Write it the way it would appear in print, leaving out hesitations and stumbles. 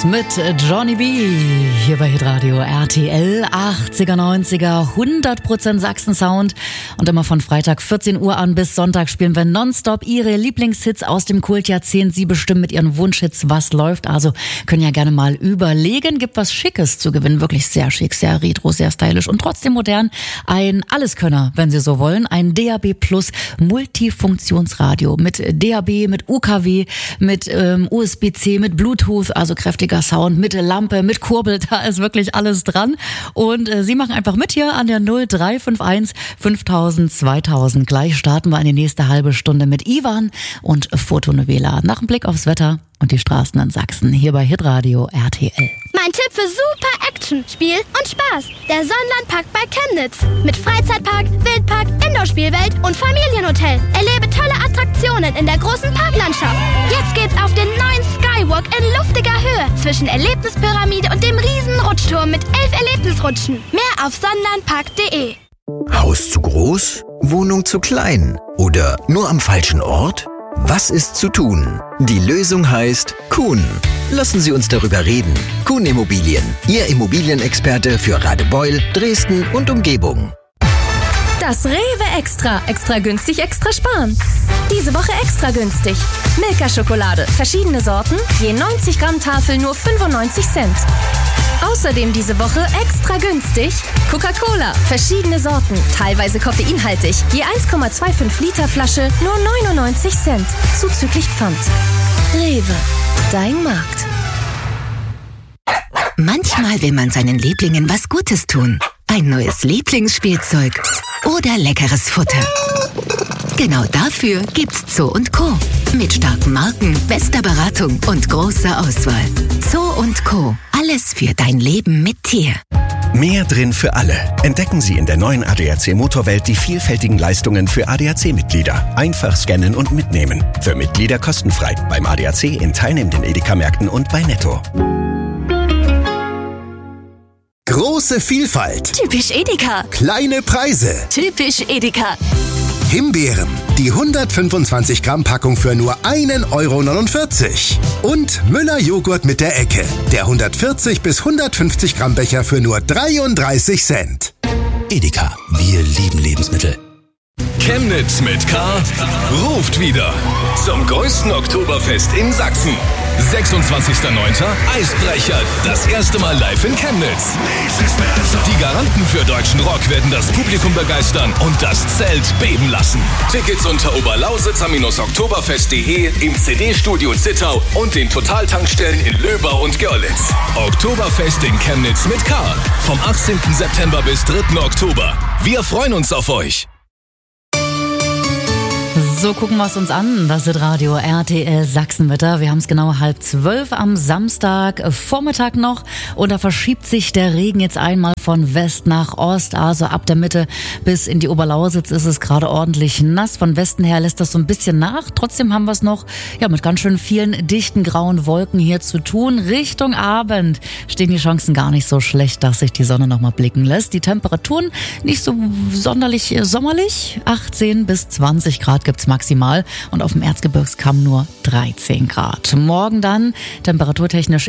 mit Johnny B. Hier bei Hitradio RTL 80er, 90er, 100% Sachsen-Sound. Und immer von Freitag 14 Uhr an bis Sonntag spielen wir nonstop ihre Lieblingshits aus dem Kultjahrzehnt. Sie bestimmen mit ihren Wunschhits, was läuft. Also können ja gerne mal überlegen. Gibt was Schickes zu gewinnen. Wirklich sehr schick, sehr retro, sehr stylisch und trotzdem modern. Ein Alleskönner, wenn Sie so wollen. Ein DAB Plus Multifunktionsradio mit DAB, mit UKW, mit USB-C, mit Bluetooth, also kräftiger Sound, mit Lampe, mit Kurbel, da ist wirklich alles dran. Und Sie machen einfach mit hier an der 0351 5000 2000. Gleich starten wir in die nächste halbe Stunde mit Ivan und Fotonovela. Nach dem Blick aufs Wetter und die Straßen in Sachsen, hier bei Hitradio RTL. Mein Tipp für super Action, Spiel und Spaß. Der Sonnenlandpark bei Chemnitz. Mit Freizeitpark, Wildpark, Indoor-Spielwelt und Familienhotel. Erlebe tolle Attraktionen in der großen Parklandschaft. Jetzt geht's auf den neuen Skywalk in luftiger Höhe zwischen Erlebnispyramide und dem riesen Rutschturm mit 11 Erlebnisrutschen. Mehr auf sonnenlandpark.de. Haus zu groß? Wohnung zu klein? Oder nur am falschen Ort? Was ist zu tun? Die Lösung heißt Kuhn. Lassen Sie uns darüber reden. Kuhn Immobilien, Ihr Immobilienexperte für Radebeul, Dresden und Umgebung. Das Rewe Extra. Extra günstig, extra sparen. Diese Woche extra günstig. Milka-Schokolade. Verschiedene Sorten. Je 90 Gramm Tafel nur 95 Cent. Außerdem diese Woche extra günstig Coca-Cola. Verschiedene Sorten. Teilweise koffeinhaltig. Je 1,25 Liter Flasche nur 99 Cent. Zuzüglich Pfand. Rewe. Dein Markt. Manchmal will man seinen Lieblingen was Gutes tun. Ein neues Lieblingsspielzeug oder leckeres Futter. Genau dafür gibt's Zoo & Co. Mit starken Marken, bester Beratung und großer Auswahl. Zoo & Co. Alles für dein Leben mit Tier. Mehr drin für alle. Entdecken Sie in der neuen ADAC Motorwelt die vielfältigen Leistungen für ADAC-Mitglieder. Einfach scannen und mitnehmen. Für Mitglieder kostenfrei. Beim ADAC in teilnehmenden Edeka-Märkten und bei Netto. Große Vielfalt. Typisch Edeka. Kleine Preise. Typisch Edeka. Himbeeren. Die 125 Gramm Packung für nur 1,49 €. Und Müller Joghurt mit der Ecke. Der 140 bis 150 Gramm Becher für nur 33 Cent. Edeka. Wir lieben Lebensmittel. Chemnitz mit K ruft wieder zum größten Oktoberfest in Sachsen. 26.09. Eisbrecher, das erste Mal live in Chemnitz. Die Garanten für deutschen Rock werden das Publikum begeistern und das Zelt beben lassen. Tickets unter oberlausitzer-oktoberfest.de, im CD-Studio Zittau und den Totaltankstellen in Löbau und Görlitz. Oktoberfest in Chemnitz mit K. Vom 18. September bis 3. Oktober. Wir freuen uns auf euch. So, gucken wir es uns an. Das ist Radio RTL Sachsenwetter. Wir haben es genau 11:30 am Samstag Vormittag noch. Und da verschiebt sich der Regen jetzt einmal von West nach Ost. Also ab der Mitte bis in die Oberlausitz ist es gerade ordentlich nass. Von Westen her lässt das so ein bisschen nach. Trotzdem haben wir es noch mit ganz schön vielen dichten grauen Wolken hier zu tun. Richtung Abend stehen die Chancen gar nicht so schlecht, dass sich die Sonne noch mal blicken lässt. Die Temperaturen nicht so sonderlich sommerlich. 18 bis 20 Grad gibt's maximal und auf dem Erzgebirgskamm nur 13 Grad. Morgen dann temperaturtechnisch